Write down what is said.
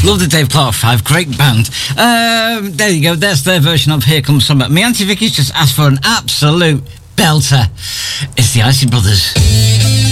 Love the Dave Clark 5, great band. There you go, that's their version of Here Comes Summer. Me Auntie Vicky's just asked for an absolute belter. It's the Isley Brothers.